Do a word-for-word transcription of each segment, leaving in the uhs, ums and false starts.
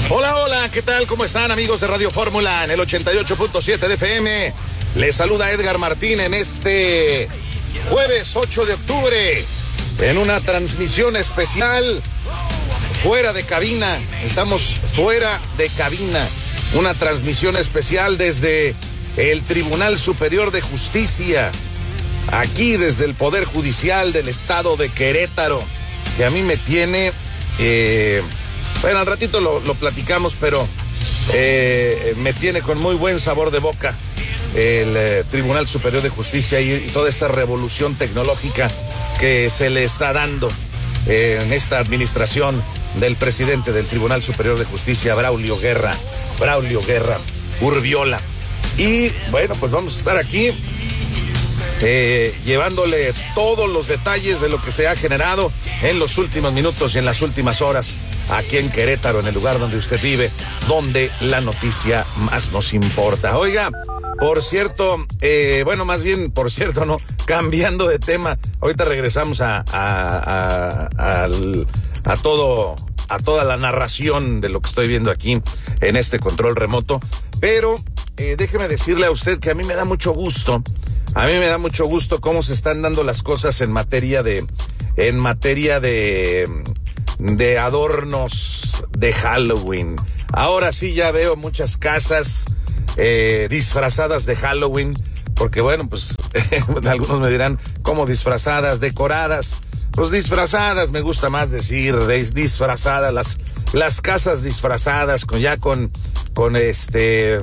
Hola, hola, ¿qué tal? ¿Cómo están, amigos de Radio Fórmula en el ochenta y ocho punto siete de F M? Les saluda Edgar Martín en este jueves ocho de octubre en una transmisión especial fuera de cabina. Estamos fuera de cabina. Una transmisión especial desde el Tribunal Superior de Justicia, aquí desde el Poder Judicial del Estado de Querétaro, que a mí me tiene... Eh, bueno, al ratito lo, lo platicamos, pero eh, me tiene con muy buen sabor de boca el eh, Tribunal Superior de Justicia y, y toda esta revolución tecnológica que se le está dando eh, en esta administración del presidente del Tribunal Superior de Justicia, Braulio Guerra, Braulio Guerra Urbiola. Y bueno, pues vamos a estar aquí eh, llevándole todos los detalles de lo que se ha generado en los últimos minutos y en las últimas horas aquí en Querétaro, en el lugar donde usted vive, donde la noticia más nos importa. Oiga, por cierto, eh, bueno, más bien, por cierto, no, cambiando de tema, ahorita regresamos a, a, a, a, a todo, a toda la narración de lo que estoy viendo aquí en este control remoto, pero eh, déjeme decirle a usted que a mí me da mucho gusto, a mí me da mucho gusto cómo se están dando las cosas en materia de, en materia de... de adornos de Halloween. Ahora sí ya veo muchas casas eh, disfrazadas de Halloween, porque bueno, pues algunos me dirán, ¿cómo disfrazadas? Decoradas. Pues disfrazadas, me gusta más decir, disfrazadas, las, las casas disfrazadas, con ya con, con este,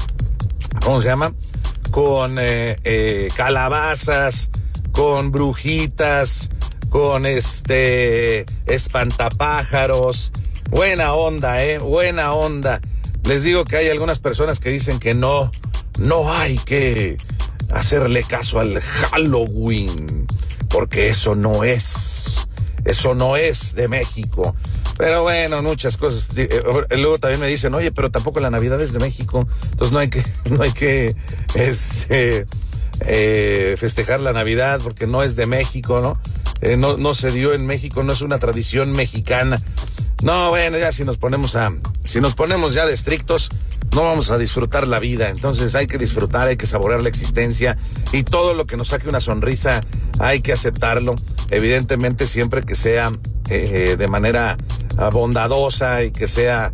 ¿cómo se llama? Con eh, eh, calabazas, con brujitas, con este espantapájaros. Buena onda, eh, buena onda. Les digo que hay algunas personas que dicen que no, no hay que hacerle caso al Halloween, porque eso no es, eso no es de México. Pero bueno, muchas cosas. Luego también me dicen, oye, pero tampoco la Navidad es de México, entonces no hay que, no hay que, este, eh, festejar la Navidad porque no es de México, ¿no? Eh, no, no se dio en México, no es una tradición mexicana. No, bueno, ya si nos ponemos a, si nos ponemos ya de estrictos, no vamos a disfrutar la vida. Entonces hay que disfrutar, hay que saborear la existencia y todo lo que nos saque una sonrisa hay que aceptarlo. Evidentemente siempre que sea eh, de manera bondadosa y que sea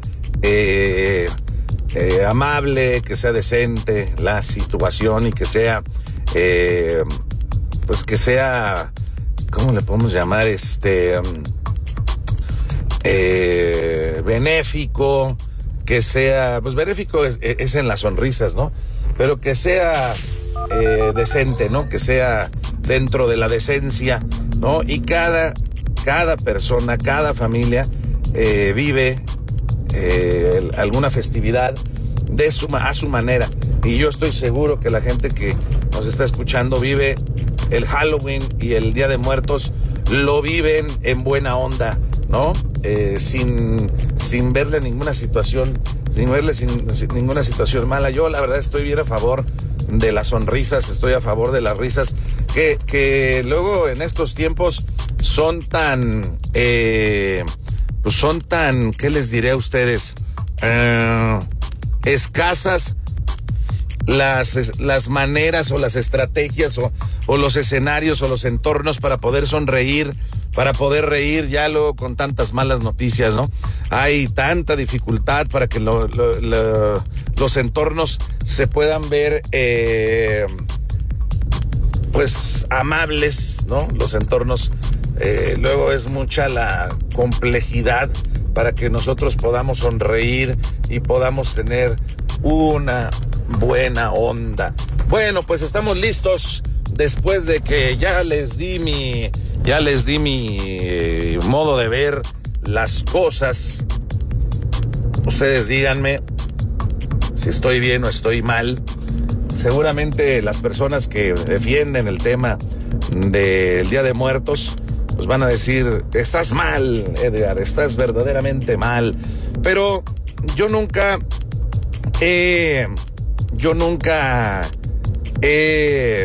eh, eh, amable, que sea decente la situación y que sea, eh, pues que sea... ¿cómo le podemos llamar? Este, eh, benéfico, que sea, pues benéfico es, es en las sonrisas, ¿no? Pero que sea eh, decente, ¿no? Que sea dentro de la decencia, ¿no? Y cada, cada persona, cada familia eh, vive eh, alguna festividad de su, a su manera. Y yo estoy seguro que la gente que nos está escuchando vive el Halloween y el Día de Muertos, lo viven en buena onda, ¿no? Eh, sin, sin verle ninguna situación, sin verle sin, sin ninguna situación mala. Yo la verdad estoy bien a favor de las sonrisas, estoy a favor de las risas, que, que luego en estos tiempos son tan, eh, pues son tan, ¿qué les diré a ustedes? Eh, escasas las, las maneras o las estrategias o, o los escenarios o los entornos para poder sonreír, para poder reír ya luego con tantas malas noticias, ¿no? Hay tanta dificultad para que lo, lo, lo, los entornos se puedan ver, eh, pues, amables, ¿no? Los entornos, eh, luego es mucha la complejidad para que nosotros podamos sonreír y podamos tener una buena onda. Bueno, pues estamos listos después de que ya les di mi, ya les di mi eh, modo de ver las cosas. Ustedes díganme si estoy bien o estoy mal. Seguramente las personas que defienden el tema del Día de Muertos pues van a decir, estás mal, Edgar, estás verdaderamente mal. Pero yo nunca he, yo nunca he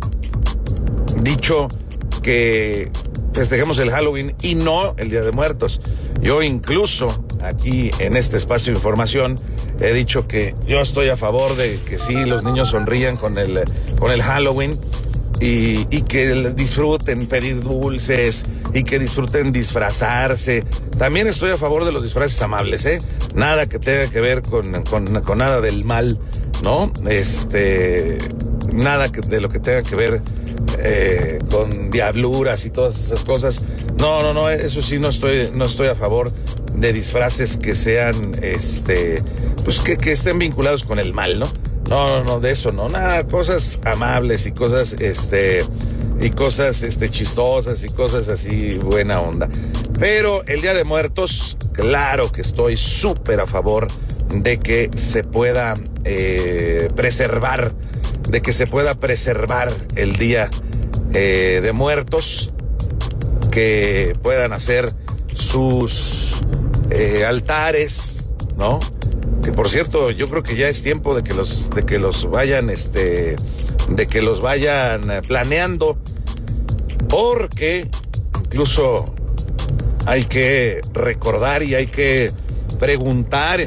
dicho que festejemos el Halloween y no el Día de Muertos. Yo incluso aquí en este espacio de información he dicho que yo estoy a favor de que sí los niños sonrían con el, con el Halloween y, y que disfruten pedir dulces y que disfruten disfrazarse. También estoy a favor de los disfraces amables, ¿eh? Nada que tenga que ver con, con, con nada del mal, ¿no? Este, nada que, de lo que tenga que ver eh, con diabluras y todas esas cosas. No, no, no, eso sí no estoy, no estoy a favor de disfraces que sean, este, pues que, que estén vinculados con el mal, ¿no? No, no, no, de eso no, nada, cosas amables y cosas, este, y cosas, este, chistosas y cosas así, buena onda. Pero el Día de Muertos, claro que estoy súper a favor de que se pueda eh, preservar, de que se pueda preservar el Día eh, de Muertos, que puedan hacer sus eh, altares, ¿no? Que por cierto, yo creo que ya es tiempo de que los, de que los vayan, este, de que los vayan planeando, porque incluso hay que recordar y hay que preguntar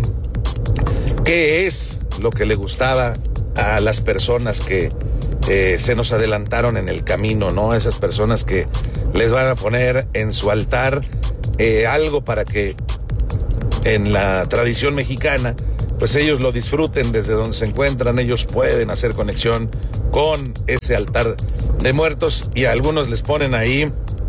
qué es lo que le gustaba a las personas que eh, se nos adelantaron en el camino, ¿no? Esas personas que les van a poner en su altar eh, algo para que en la tradición mexicana, pues ellos lo disfruten desde donde se encuentran, ellos pueden hacer conexión con ese altar de muertos y a algunos les ponen ahí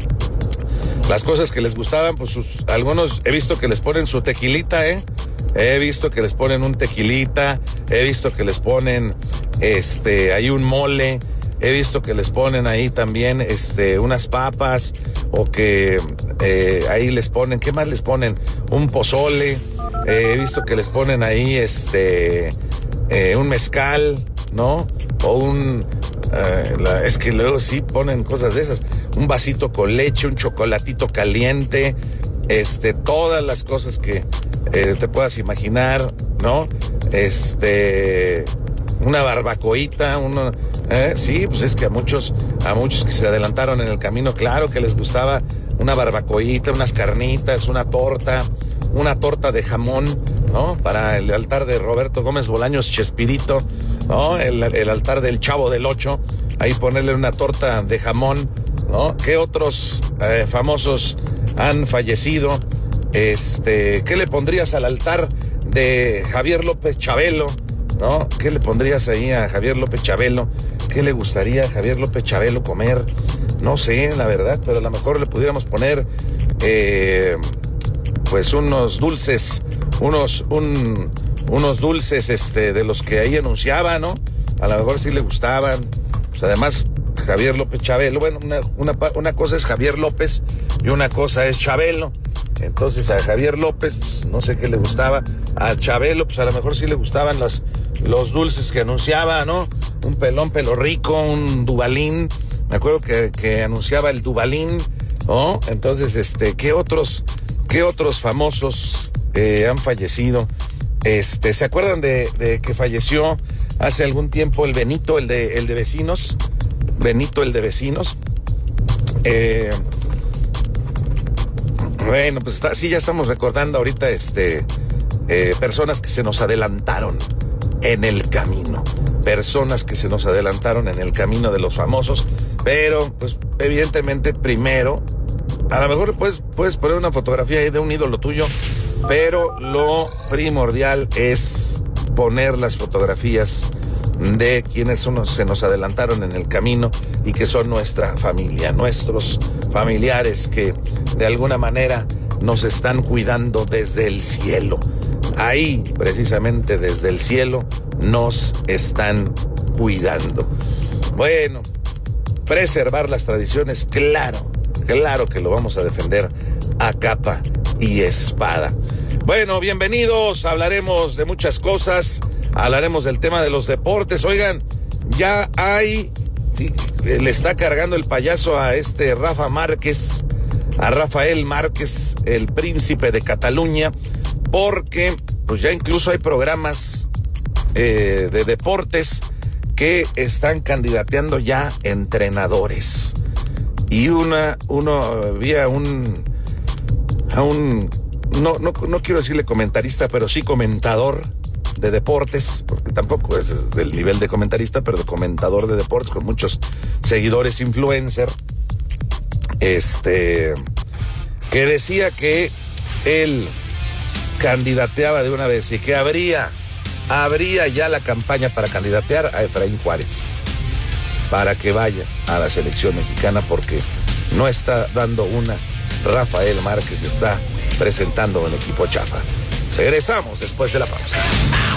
las cosas que les gustaban, pues sus, algunos he visto que les ponen su tequilita, ¿eh? He visto que les ponen un tequilita, he visto que les ponen, este, ahí un mole, he visto que les ponen ahí también, este, unas papas, o que eh, ahí les ponen, ¿qué más les ponen? Un pozole, eh, he visto que les ponen ahí, este, eh, un mezcal, ¿no? O un, eh, la, es que luego sí ponen cosas de esas, un vasito con leche, un chocolatito caliente, este, todas las cosas que eh, te puedas imaginar, ¿no? Este, una barbacoita, uno, eh, sí, pues es que a muchos, a muchos que se adelantaron en el camino, claro que les gustaba una barbacoita, unas carnitas, una torta, una torta de jamón, ¿no? Para el altar de Roberto Gómez Bolaños Chespirito, ¿no? El, el altar del Chavo del Ocho, ahí ponerle una torta de jamón, ¿no? ¿Qué otros eh, famosos han fallecido? Este, ¿qué le pondrías al altar de Javier López Chabelo, ¿no? ¿Qué le pondrías ahí a Javier López Chabelo? ¿Qué le gustaría a Javier López Chabelo comer? No sé, la verdad, pero a lo mejor le pudiéramos poner, eh, pues unos dulces, unos, un, unos dulces, este, de los que ahí anunciaba, ¿no? A lo mejor sí le gustaban. Pues además, Javier López Chabelo, bueno, una, una, una cosa es Javier López y una cosa es Chabelo. Entonces a Javier López, pues no sé qué le gustaba. A Chabelo, pues a lo mejor sí le gustaban los, los dulces que anunciaba, ¿no? Un pelón pelo rico, un Dubalín. Me acuerdo que, que anunciaba el Dubalín, ¿no? Entonces, este, ¿qué otros, qué otros famosos eh, han fallecido? Este, ¿se acuerdan de, de que falleció hace algún tiempo el Benito, el de, el de Vecinos? Benito, el de Vecinos. Eh, bueno, pues está, sí, ya estamos recordando ahorita, este, eh, personas que se nos adelantaron en el camino. Personas que se nos adelantaron en el camino de los famosos. Pero, pues, evidentemente, primero, a lo mejor puedes, puedes poner una fotografía ahí de un ídolo tuyo, pero lo primordial es poner las fotografías de quienes son, se nos adelantaron en el camino y que son nuestra familia, nuestros familiares que de alguna manera nos están cuidando desde el cielo. Ahí, precisamente desde el cielo, nos están cuidando. Bueno, preservar las tradiciones, claro, claro que lo vamos a defender a capa y espada. Bueno, bienvenidos, hablaremos de muchas cosas, hablaremos del tema de los deportes. Oigan, ya hay, le está cargando el payaso a este Rafa Márquez, a Rafael Márquez, el príncipe de Cataluña, porque pues ya incluso hay programas eh, de deportes que están candidateando ya entrenadores. Y una, uno, había un, a un no, no, no quiero decirle comentarista, pero sí comentador de deportes, porque tampoco es del nivel de comentarista, pero de comentador de deportes con muchos seguidores influencer, este, que decía que él candidateaba de una vez y que habría, habría ya la campaña para candidatear a Efraín Juárez para que vaya a la selección mexicana, porque no está dando una. Rafael Márquez está presentando un equipo chafa. Regresamos después de la pausa.